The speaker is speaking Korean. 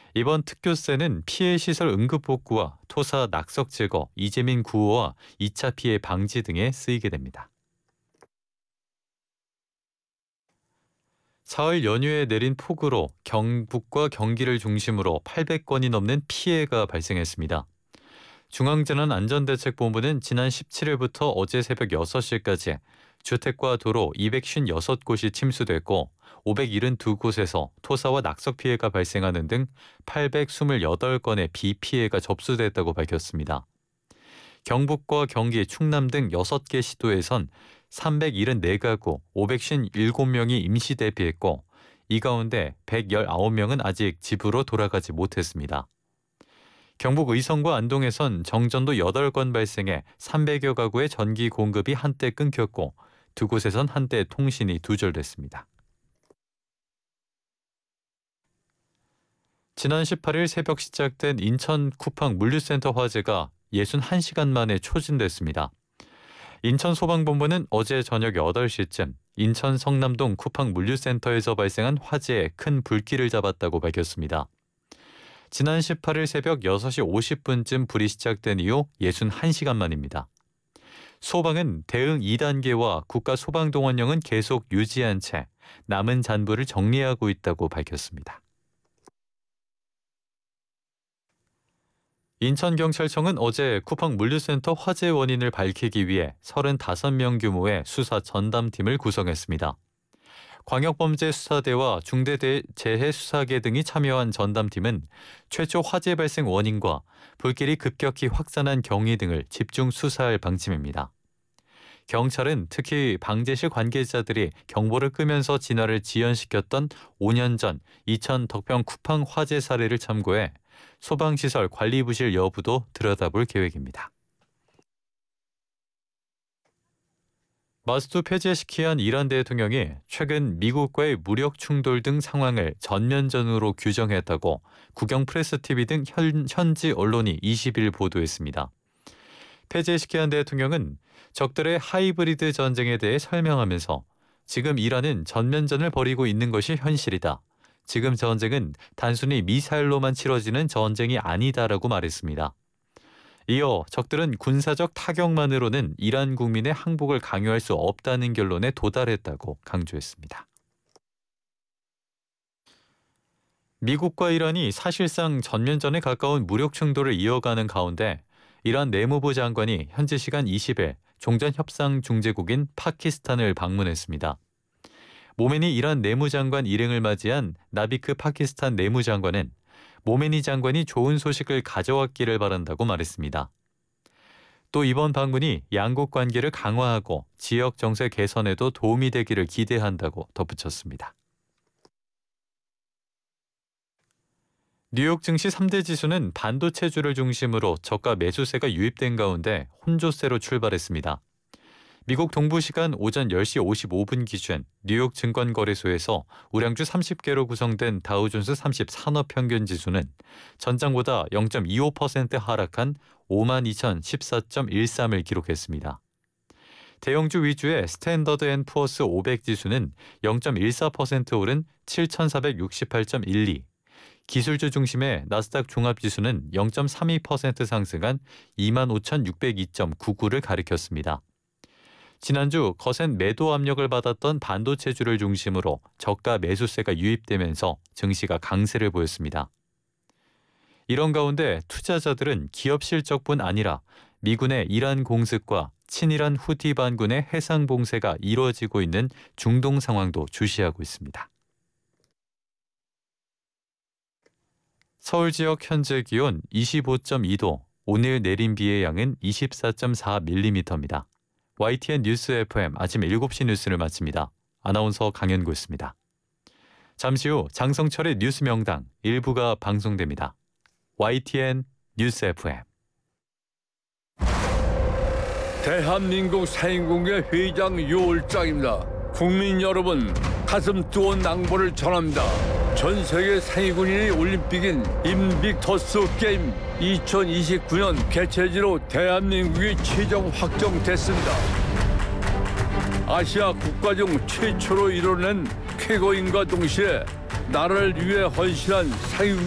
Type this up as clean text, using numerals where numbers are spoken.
이번 특교세는 피해 시설 응급 복구와 토사 낙석 제거, 이재민 구호와 2차 피해 방지 등에 쓰이게 됩니다. 사흘 연휴에 내린 폭우로 경북과 경기를 중심으로 800건이 넘는 피해가 발생했습니다. 중앙재난안전대책본부는 지난 17일부터 어제 새벽 6시까지 주택과 도로 256곳이 침수됐고 572곳에서 토사와 낙석 피해가 발생하는 등 828건의 비 피해가 접수됐다고 밝혔습니다. 경북과 경기, 충남 등 6개 시도에선 374가구 557명이 임시 대피했고 이 가운데 119명은 아직 집으로 돌아가지 못했습니다. 경북 의성과 안동에선 정전도 8건 발생해 300여 가구의 전기 공급이 한때 끊겼고 두 곳에선 한때 통신이 두절됐습니다. 지난 18일 새벽 시작된 인천 쿠팡 물류센터 화재가 61시간 만에 초진됐습니다. 인천소방본부는 어제 저녁 8시쯤 인천 성남동 쿠팡 물류센터에서 발생한 화재에 큰 불길을 잡았다고 밝혔습니다. 지난 18일 새벽 6시 50분쯤 불이 시작된 이후 61시간 만입니다. 소방은 대응 2단계와 국가소방동원령은 계속 유지한 채 남은 잔불을 정리하고 있다고 밝혔습니다. 인천경찰청은 어제 쿠팡 물류센터 화재 원인을 밝히기 위해 35명 규모의 수사 전담팀을 구성했습니다. 광역범죄수사대와 중대재해수사계 등이 참여한 전담팀은 최초 화재 발생 원인과 불길이 급격히 확산한 경위 등을 집중 수사할 방침입니다. 경찰은 특히 방제실 관계자들이 경보를 끄면서 진화를 지연시켰던 5년 전 이천 덕평 쿠팡 화재 사례를 참고해 소방시설 관리 부실 여부도 들여다볼 계획입니다. 마스투 폐지시키한 이란 대통령이 최근 미국과의 무력 충돌 등 상황을 전면전으로 규정했다고 국영 프레스TV 등 현지 언론이 20일 보도했습니다. 폐지시키한 대통령은 적들의 하이브리드 전쟁에 대해 설명하면서 지금 이란은 전면전을 벌이고 있는 것이 현실이다. 지금 전쟁은 단순히 미사일로만 치러지는 전쟁이 아니다라고 말했습니다. 이어 적들은 군사적 타격만으로는 이란 국민의 항복을 강요할 수 없다는 결론에 도달했다고 강조했습니다. 미국과 이란이 사실상 전면전에 가까운 무력 충돌을 이어가는 가운데 이란 내무부 장관이 현지 시간 20일 종전협상 중재국인 파키스탄을 방문했습니다. 모메니 이란 내무장관 일행을 맞이한 나비크 파키스탄 내무장관은 모메니 장관이 좋은 소식을 가져왔기를 바란다고 말했습니다. 또 이번 방문이 양국 관계를 강화하고 지역 정세 개선에도 도움이 되기를 기대한다고 덧붙였습니다. 뉴욕 증시 3대 지수는 반도체주를 중심으로 저가 매수세가 유입된 가운데 혼조세로 출발했습니다. 미국 동부 시간 오전 10시 55분 기준 뉴욕 증권거래소에서 우량주 30개로 구성된 다우존스 30 산업평균지수는 전장보다 0.25% 하락한 52,014.13을 기록했습니다. 대형주 위주의 스탠더드앤푸어스 500지수는 0.14% 오른 7,468.12, 기술주 중심의 나스닥 종합지수는 0.32% 상승한 25,602.99를 가리켰습니다. 지난주 거센 매도 압력을 받았던 반도체주를 중심으로 저가 매수세가 유입되면서 증시가 강세를 보였습니다. 이런 가운데 투자자들은 기업 실적뿐 아니라 미군의 이란 공습과 친이란 후티 반군의 해상 봉쇄가 이루어지고 있는 중동 상황도 주시하고 있습니다. 서울 지역 현재 기온 25.2도, 오늘 내린 비의 양은 24.4mm입니다. YTN 뉴스 FM 아침 7시 뉴스를 마칩니다. 아나운서 강현구였습니다. 잠시 후 장성철의 뉴스 명당 일부가 방송됩니다. YTN 뉴스 FM. 대한민국 사인공회 회장 요울장입니다. 국민 여러분, 가슴 뜨거운 낭보를 전합니다. 전 세계 상위군인의 올림픽인 인빅터스 게임 2029년 개최지로 대한민국이 최종 확정됐습니다. 아시아 국가 중 최초로 이뤄낸 쾌거인과 동시에 나라를 위해 헌신한 상위